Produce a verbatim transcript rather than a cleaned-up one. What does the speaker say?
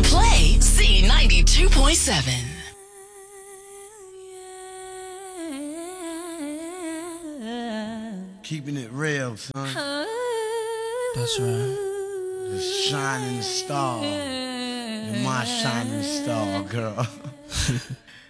to play Z ninety-two point seven. Keeping it real, son. That's right. The shining star. You're my shining star, girl.